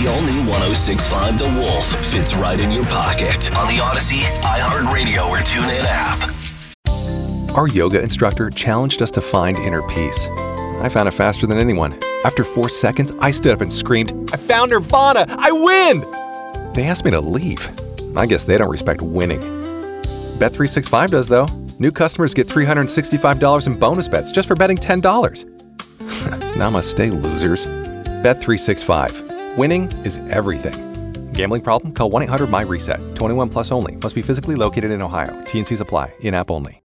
The all-new 106.5 The Wolf fits right in your pocket on the Odyssey, iHeartRadio, or TuneIn app. Our yoga instructor challenged us to find inner peace. I found it faster than anyone. After 4 seconds, I stood up and screamed, "I found Nirvana! I win!" They asked me to leave. I guess they don't respect winning. Bet365 does, though. New customers get $365 in bonus bets just for betting $10. Namaste, losers. Bet365. Winning is everything. Gambling problem? Call 1-800-MY-RESET. 21 plus only. Must be physically located in Ohio. T&Cs apply. In-app only.